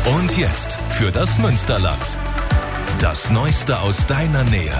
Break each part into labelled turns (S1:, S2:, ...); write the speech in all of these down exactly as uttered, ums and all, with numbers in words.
S1: Und jetzt für das Münsterland. Das Neueste aus deiner Nähe.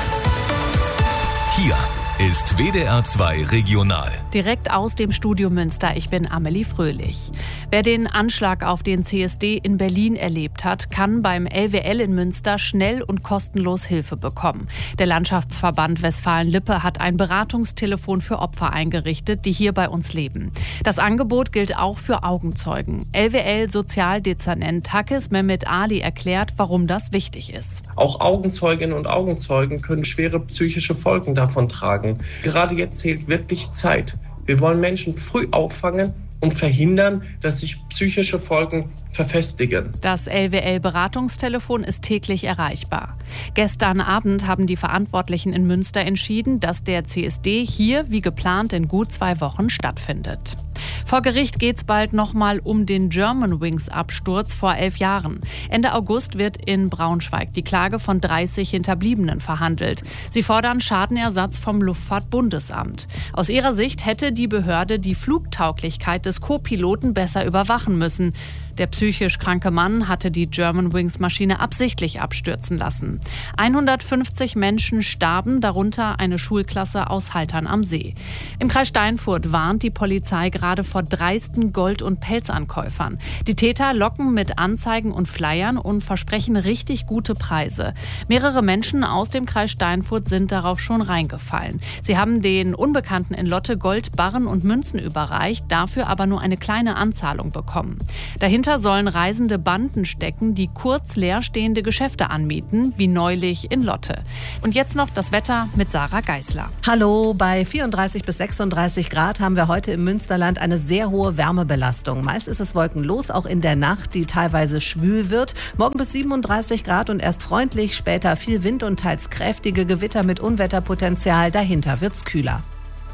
S1: Hier ist W D R zwei Regional.
S2: Direkt aus dem Studio Münster, ich bin Amelie Fröhlich. Wer den Anschlag auf den C S D in Berlin erlebt hat, kann beim L W L in Münster schnell und kostenlos Hilfe bekommen. Der Landschaftsverband Westfalen-Lippe hat ein Beratungstelefon für Opfer eingerichtet, die hier bei uns leben. Das Angebot gilt auch für Augenzeugen. L W L-Sozialdezernent Takis Mehmet Ali erklärt, warum das wichtig ist.
S3: Auch Augenzeuginnen und Augenzeugen können schwere psychische Folgen davon tragen. Gerade jetzt zählt wirklich Zeit. Wir wollen Menschen früh auffangen und verhindern, dass sich psychische Folgen verfestigen.
S2: Das L W L-Beratungstelefon ist täglich erreichbar. Gestern Abend haben die Verantwortlichen in Münster entschieden, dass der C S D hier wie geplant in gut zwei Wochen stattfindet. Vor Gericht geht's bald nochmal um den Germanwings-Absturz vor elf Jahren. Ende August wird in Braunschweig die Klage von dreißig Hinterbliebenen verhandelt. Sie fordern Schadenersatz vom Luftfahrtbundesamt. Aus ihrer Sicht hätte die Behörde die Flugtauglichkeit des Co-Piloten besser überwachen müssen. Der psychisch kranke Mann hatte die Germanwings-Maschine absichtlich abstürzen lassen. hundertfünfzig Menschen starben, darunter eine Schulklasse aus Haltern am See. Im Kreis Steinfurt warnt die Polizei gerade vor dreisten Gold- und Pelzankäufern. Die Täter locken mit Anzeigen und Flyern und versprechen richtig gute Preise. Mehrere Menschen aus dem Kreis Steinfurt sind darauf schon reingefallen. Sie haben den Unbekannten in Lotte Gold, Barren und Münzen überreicht, dafür aber nur eine kleine Anzahlung bekommen. Dahinter sollen reisende Banden stecken, die kurz leerstehende Geschäfte anmieten, wie neulich in Lotte. Und jetzt noch das Wetter mit Sarah Geisler.
S4: Hallo, bei vierunddreißig bis sechsunddreißig Grad haben wir heute im Münsterland eine sehr hohe Wärmebelastung. Meist ist es wolkenlos, auch in der Nacht, die teilweise schwül wird. Morgen bis siebenunddreißig Grad und erst freundlich, später viel Wind und teils kräftige Gewitter mit Unwetterpotenzial. Dahinter wird's kühler.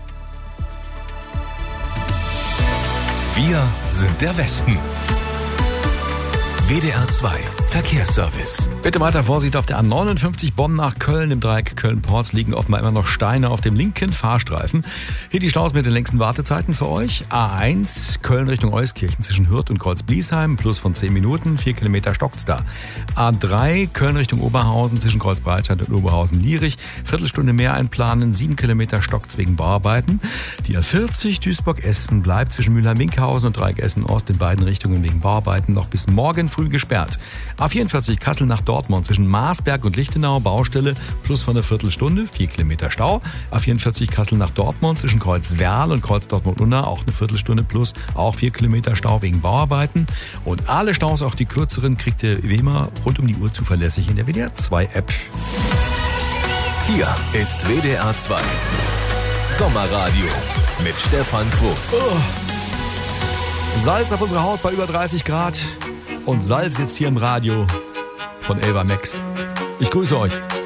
S1: Wir sind der Westen. W D R zwei Verkehrsservice.
S5: Bitte weiter Vorsicht auf der A neunundfünfzig Bonn nach Köln. Im Dreieck Köln-Porz liegen offenbar immer noch Steine auf dem linken Fahrstreifen. Hier die Staus mit den längsten Wartezeiten für euch. A eins Köln Richtung Euskirchen zwischen Hürth und Kreuz-Bliesheim. Plus von zehn Minuten. vier Kilometer stockt's da. A drei Köln Richtung Oberhausen zwischen Kreuzbreitscheid und Oberhausen-Lierich. Viertelstunde mehr einplanen. sieben Kilometer stockt's wegen Bauarbeiten. Die A vierzig Duisburg-Essen bleibt zwischen Mülheim-Winkhausen und Dreieck Essen-Ost in beiden Richtungen wegen Bauarbeiten noch bis morgen früh gesperrt. A vierundvierzig Kassel nach Dortmund zwischen Marsberg und Lichtenau, Baustelle plus von einer Viertelstunde, vier Kilometer Stau. A vierundvierzig Kassel nach Dortmund zwischen Kreuz-Werl und Kreuz-Dortmund-Unna auch eine Viertelstunde plus, auch vier Kilometer Stau wegen Bauarbeiten. Und alle Staus, auch die kürzeren, kriegt ihr wie immer rund um die Uhr zuverlässig in der W D R zwei App.
S1: Hier ist W D R zwei Sommerradio mit Stefan Quos.
S5: Oh. Salz auf unserer Haut bei über dreißig Grad. Und Salz jetzt hier im Radio von Elva Max. Ich grüße euch.